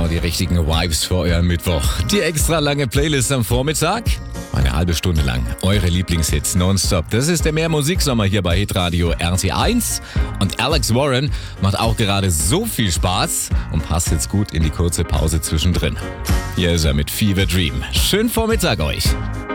die richtigen Vibes für euren Mittwoch. Die extra lange Playlist am Vormittag. Eine halbe Stunde lang eure Lieblingshits nonstop. Das ist der Mehr-Musiksommer hier bei Hitradio RT1. Und Alex Warren macht auch gerade so viel Spaß und passt jetzt gut in die kurze Pause zwischendrin. Hier ist er mit Fever Dream. Schönen Vormittag euch.